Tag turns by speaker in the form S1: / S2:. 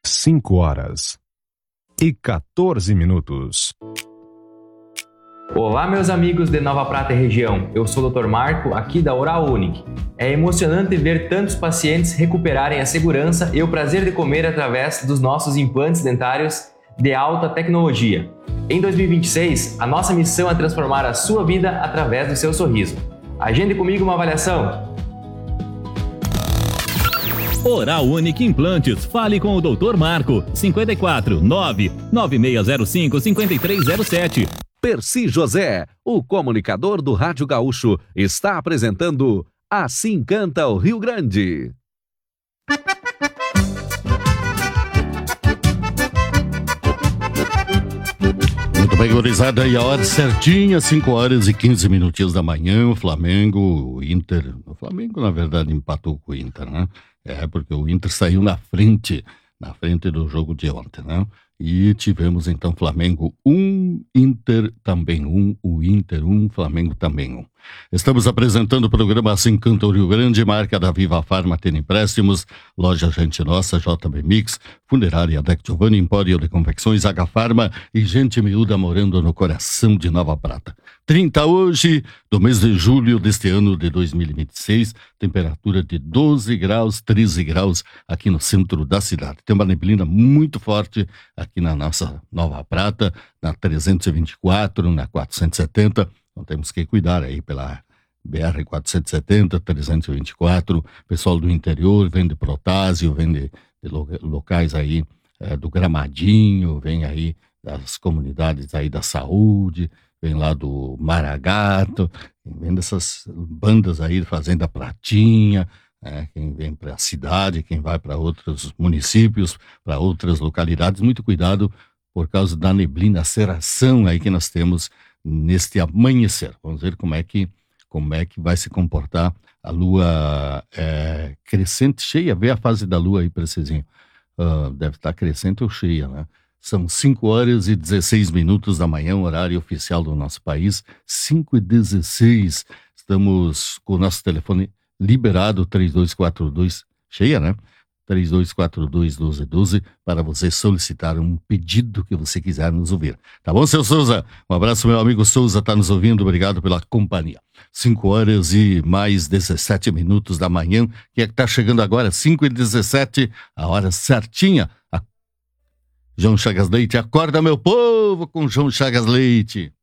S1: 5h14.
S2: Olá, meus amigos de Nova Prata e região. Eu sou o Dr. Marco, aqui da Oral Unic. É emocionante ver tantos pacientes recuperarem a segurança e o prazer de comer através dos nossos implantes dentários de alta tecnologia. Em 2026, a nossa missão é transformar a sua vida através do seu sorriso. Agende comigo uma avaliação.
S3: Oral Unic Implantes. Fale com o Dr. Marco. 54 99605 5307.
S4: Percy José, o comunicador do Rádio Gaúcho, está apresentando Assim Canta o Rio Grande.
S5: Muito bem, gurizada, aí a hora certinha, 5h15 minutinhos da manhã, o Flamengo, o Inter, o Flamengo na verdade empatou com o Inter, né? Porque o Inter saiu na frente do jogo de ontem, né? E tivemos então Flamengo 1, Inter também 1, o Inter 1, Flamengo também 1. Estamos apresentando o programa Assim Canta o Rio Grande, marca da Viva Farma Tem Empréstimos, Loja Gente Nossa, JB Mix, Funerária Deck Giovanni, Empório de Confecções, H Farma e gente miúda morando no coração de Nova Prata. 30 hoje, do mês de julho deste ano de 2026, temperatura de 12 graus, 13 graus aqui no centro da cidade. Tem uma neblina muito forte aqui na nossa Nova Prata, na 324, na 470, então temos que cuidar aí pela BR-470, 324, pessoal do interior vem de Protásio, vem de locais aí do Gramadinho, vem aí das comunidades aí da saúde, vem lá do Maragato, vem dessas bandas aí fazendo a Pratinha, quem vem para a cidade, quem vai para outros municípios, para outras localidades, muito cuidado por causa da neblina, aceleração aí que nós temos neste amanhecer. Vamos ver como é que vai se comportar a lua crescente, cheia. Vê a fase da lua aí, precisinho. Deve estar crescente ou cheia, né? São 5h16 da manhã, horário oficial do nosso país, 5h16. Estamos com o nosso telefone liberado, 3242, cheia, né? 3242-1212, para você solicitar um pedido que você quiser nos ouvir. Tá bom, seu Souza? Um abraço, meu amigo Souza, tá nos ouvindo, obrigado pela companhia. 5h17 da manhã, que é que tá chegando agora, 5h17, a hora certinha. João Chagas Leite, acorda meu povo com João Chagas Leite.